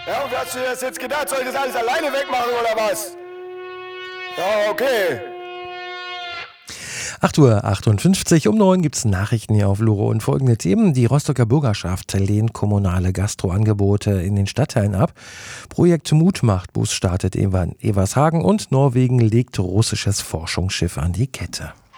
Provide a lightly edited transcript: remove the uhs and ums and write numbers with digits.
Ja, und wie hast du das jetzt gedacht? Soll ich das alles alleine wegmachen oder was? Ja, okay. 8:58 Uhr, um 9 gibt es Nachrichten hier auf Loro und folgende Themen. Die Rostocker Bürgerschaft lehnt kommunale Gastroangebote in den Stadtteilen ab. Projekt Mutmachtbus startet in Evershagen und Norwegen legt russisches Forschungsschiff an die Kette.